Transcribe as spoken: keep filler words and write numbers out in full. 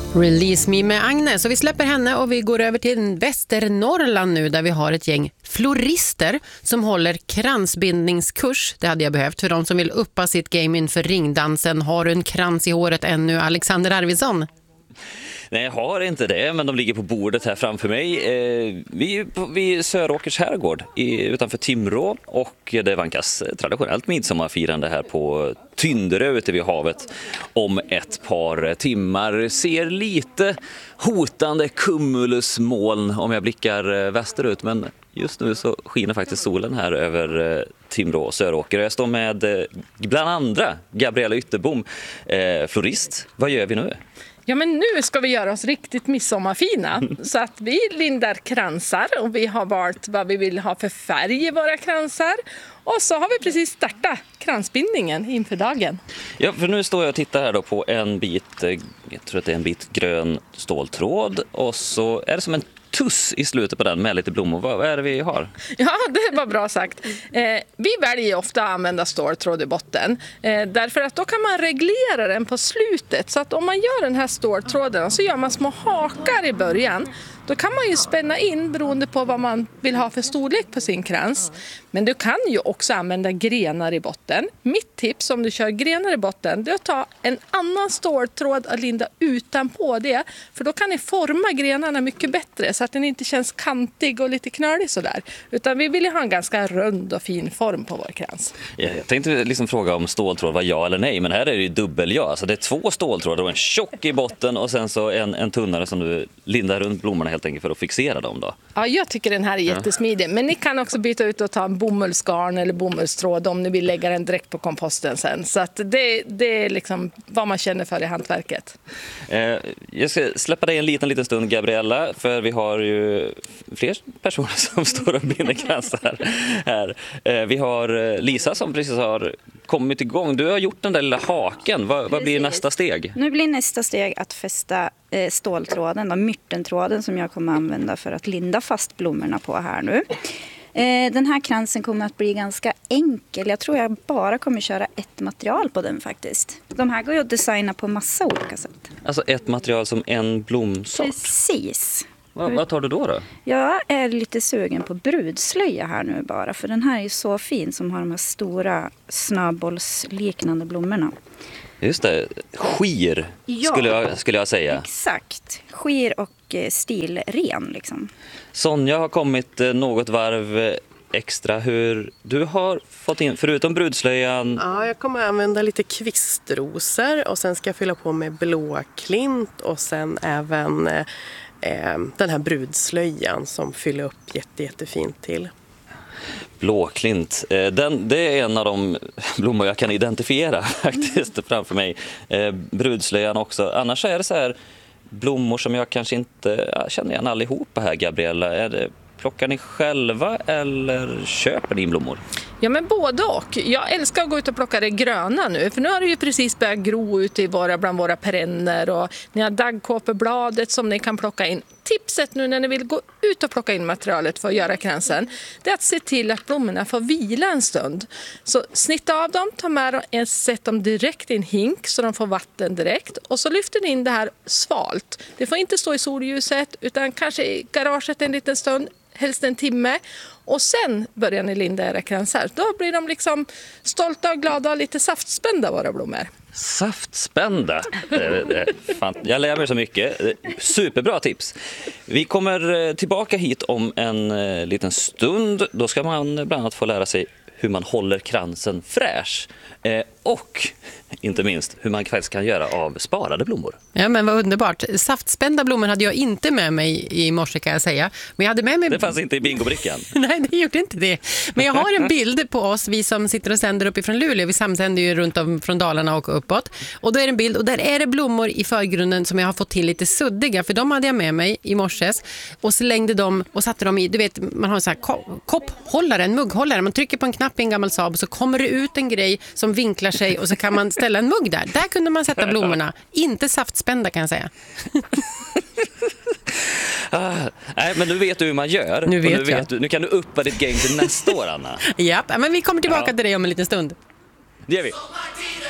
Release Me med Agnes, och vi släpper henne och vi går över till Västernorrland nu, där vi har ett gäng florister som håller kransbindningskurs. Det hade jag behövt för de som vill uppa sitt game inför ringdansen. Har du en krans i håret ännu, Alexander Arvidsson? Nej, jag har inte det, men de ligger på bordet här framför mig. Eh, vi är på, vid Söråkers herrgård i, utanför Timrå, och det vankas traditionellt midsommarfirande här på Tynderö ute vid havet om ett par timmar. Ser lite hotande cumulusmoln om jag blickar västerut, men just nu så skiner faktiskt solen här över Timrå och Söråker. Jag står med bland andra Gabriella Ytterbom, eh, florist. Vad gör vi nu? Ja, men nu ska vi göra oss riktigt midsommarfina. Så att vi lindar kransar och vi har valt vad vi vill ha för färg i våra kransar. Och så har vi precis startat kransbindningen inför dagen. Ja, för nu står jag och tittar här då på en bit, jag tror att det är en bit grön ståltråd. Och så är det som en tuss i slutet på den med lite blommor. Vad är det vi har? Ja, det var bra sagt. Eh, vi väljer ofta att använda ståltråd i botten. Eh, därför att då kan man reglera den på slutet. Så att om man gör den här ståltråden så gör man små hakar i början. Då kan man ju spänna in beroende på vad man vill ha för storlek på sin krans. Men du kan ju också använda grenar i botten. Mitt tips om du kör grenar i botten, det är att ta en annan ståltråd och linda utanpå det. För då kan ni forma grenarna mycket bättre så att den inte känns kantig och lite knölig sådär. Utan vi vill ju ha en ganska rund och fin form på vår krans. Ja, jag tänkte liksom fråga om ståltråd var ja eller nej, men här är det ju dubbel ja. Alltså det är två ståltrådar och en tjock i botten och sen så en, en tunnare som du lindar runt blommorna helt enkelt för att fixera dem då. Ja, jag tycker den här är jättesmidig. Men ni kan också byta ut och ta en bomullsgarn eller bomullstråd om ni vill lägga den direkt på komposten sen. Så att det, det är liksom vad man känner för i hantverket. Eh, jag ska släppa dig en liten, liten stund, Gabriella, för vi har ju fler personer som står och binder kransar här. Eh, vi har Lisa som precis har kommit igång. Du har gjort den där lilla haken. Vad, vad blir nästa steg? Nu blir nästa steg att fästa eh, ståltråden, då, myrtentråden som jag kommer använda för att linda fast blommorna på här nu. Eh, den här kransen kommer att bli ganska enkel. Jag tror jag bara kommer köra ett material på den faktiskt. De här går ju att designa på massa olika sätt. Alltså ett material som en blomsort? Precis. Vad, vad tar du då då? Jag är lite sugen på brudslöja här nu bara. För den här är ju så fin som har de här stora snöbollsliknande blommorna. Just det, skir ja, skulle, jag, skulle jag säga. Exakt, skir och stilren liksom. Sonja har kommit något varv extra. Hur du har fått in, förutom brudslöjan? Ja, jag kommer att använda lite kvistrosor och sen ska jag fylla på med blåklint och sen även eh, den här brudslöjan som fyller upp jätte, jättefint till. Blåklint, den, det är en av de blommor jag kan identifiera faktiskt framför mig. Eh, brudslöjan också. Annars är det så här blommor som jag kanske inte jag känner igen allihopa här, Gabriella. Är det, plockar ni själva eller köper ni in blommor? Ja, men både och. Jag älskar att gå ut och plocka det gröna nu. För nu har det ju precis börjat gro ut i våra, bland våra perenner. Och ni har daggkåpebladet som ni kan plocka in. Tipset nu när ni vill gå ut och plocka in materialet för att göra kransen, det är att se till att blommorna får vila en stund. Så snitta av dem, ta med dem och sätt dem direkt i en hink så de får vatten direkt. Och så lyfter ni in det här svalt. Det får inte stå i solljuset utan kanske i garaget en liten stund, helst en timme. Och sen börjar ni linda era kransar. Då blir de liksom stolta och glada och lite saftspända, våra blommor. Saftspända? Jag lär mig så mycket. Superbra tips. Vi kommer tillbaka hit om en liten stund. Då ska man bland annat få lära sig hur man håller kransen fräsch. Och inte minst hur man faktiskt kan göra av sparade blommor. Ja, men vad underbart. Saftspända blommor hade jag inte med mig i morse, kan jag säga. Men jag hade med mig... Det fanns inte i bingobrickan. Nej, det gjorde inte det. Men jag har en bild på oss, vi som sitter och sänder uppifrån Luleå. Vi samsänder ju runt om från Dalarna och uppåt. Och då är det en bild, och där är det blommor i förgrunden som jag har fått till lite suddiga. För de hade jag med mig i morses. Och slängde dem och satte dem i, du vet, man har en sån här kopphållare, en mugghållare. Man trycker på en knapp i en gammal Saab så kommer det ut en grej som vinklar sig och så kan man ställa en mugg där. Där kunde man sätta blommorna. Inte saftspända, kan jag säga. ah, nej, men nu vet du hur man gör. Nu vet nu, vet jag. du, nu kan du uppa ditt gäng till nästa år, Anna. Ja, men vi kommer tillbaka Ja. till dig om en liten stund. Det gör vi.